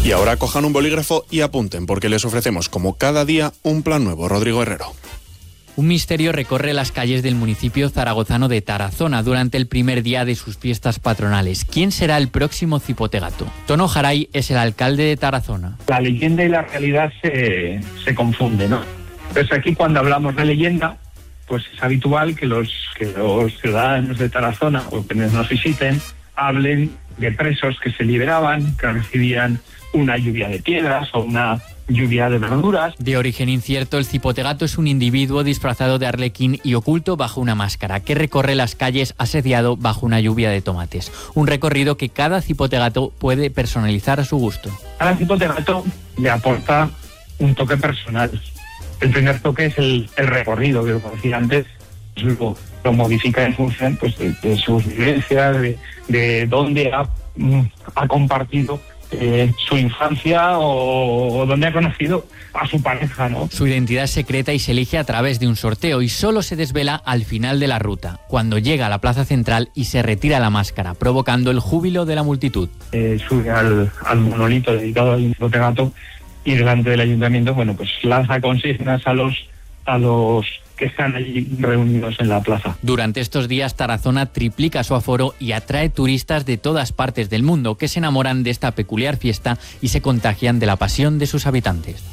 Y ahora cojan un bolígrafo y apunten, porque les ofrecemos, como cada día, un plan nuevo. Rodrigo Herrero. Un misterio recorre las calles del municipio zaragozano de Tarazona durante el primer día de sus fiestas patronales. ¿Quién será el próximo cipote-gato? Tono Jaray es el alcalde de Tarazona. La leyenda y la realidad se confunden, ¿no? Entonces aquí, cuando hablamos de leyenda, pues es habitual que los ciudadanos de Tarazona o quienes nos visiten hablen de presos que se liberaban, que recibían una lluvia de piedras o una lluvia de verduras. De origen incierto, el cipote-gato es un individuo disfrazado de arlequín y oculto bajo una máscara, que recorre las calles asediado bajo una lluvia de tomates. Un recorrido que cada cipote-gato puede personalizar a su gusto. Cada cipote-gato le aporta un toque personal. El primer toque es el recorrido, que como decía antes, lo modifica en función pues, de sus vivencias, de dónde ha compartido su infancia o donde ha conocido a su pareja, ¿no? Su identidad es secreta y se elige a través de un sorteo y solo se desvela al final de la ruta, cuando llega a la plaza central y se retira la máscara, provocando el júbilo de la multitud. Sube al monolito dedicado al cipote-gato y delante del ayuntamiento, bueno, pues lanza consignas a los que están allí reunidos en la plaza. Durante estos días, Tarazona triplica su aforo y atrae turistas de todas partes del mundo que se enamoran de esta peculiar fiesta y se contagian de la pasión de sus habitantes.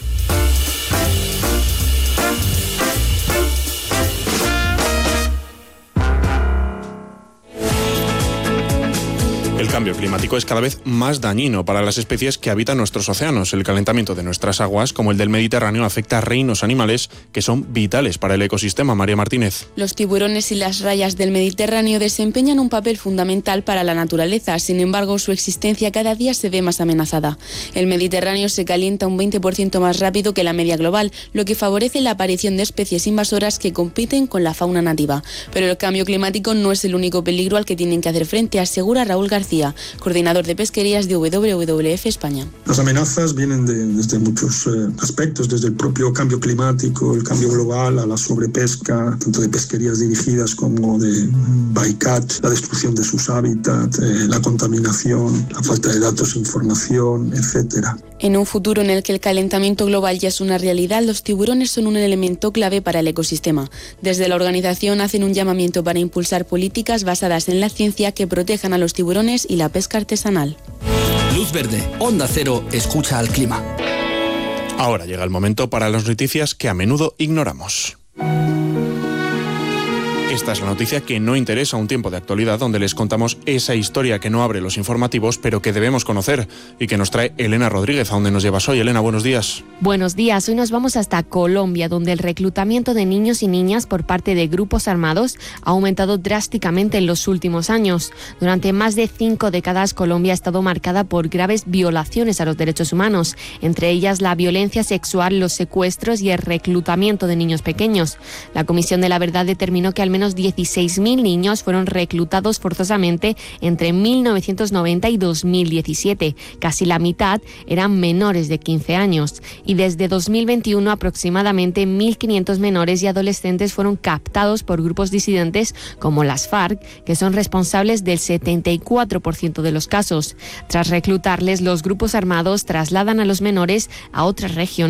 El cambio climático es cada vez más dañino para las especies que habitan nuestros océanos. El calentamiento de nuestras aguas, como el del Mediterráneo, afecta a reinos animales que son vitales para el ecosistema. María Martínez. Los tiburones y las rayas del Mediterráneo desempeñan un papel fundamental para la naturaleza. Sin embargo, su existencia cada día se ve más amenazada. El Mediterráneo se calienta un 20% más rápido que la media global, lo que favorece la aparición de especies invasoras que compiten con la fauna nativa. Pero el cambio climático no es el único peligro al que tienen que hacer frente, asegura Raúl García, coordinador de pesquerías de WWF España. Las amenazas vienen desde muchos aspectos, desde el propio cambio climático, el cambio global, a la sobrepesca, tanto de pesquerías dirigidas como de bycatch, la destrucción de sus hábitats, la contaminación, la falta de datos e información, etcétera. En un futuro en el que el calentamiento global ya es una realidad, los tiburones son un elemento clave para el ecosistema. Desde la organización hacen un llamamiento para impulsar políticas basadas en la ciencia que protejan a los tiburones y la pesca artesanal. Luz Verde, Onda Cero, escucha al clima. Ahora llega el momento para las noticias que a menudo ignoramos. Esta es la noticia que no interesa, un tiempo de actualidad donde les contamos esa historia que no abre los informativos, pero que debemos conocer y que nos trae Elena Rodríguez. ¿A dónde nos llevas hoy, Elena? Buenos días. Buenos días. Hoy nos vamos hasta Colombia, donde el reclutamiento de niños y niñas por parte de grupos armados ha aumentado drásticamente en los últimos años. Durante más de 5 décadas, Colombia ha estado marcada por graves violaciones a los derechos humanos, entre ellas la violencia sexual, los secuestros y el reclutamiento de niños pequeños. La Comisión de la Verdad determinó que al menos 16.000 niños fueron reclutados forzosamente entre 1990 y 2017. Casi la mitad eran menores de 15 años. Y desde 2021 aproximadamente 1.500 menores y adolescentes fueron captados por grupos disidentes como las FARC, que son responsables del 74% de los casos. Tras reclutarles, los grupos armados trasladan a los menores a otras regiones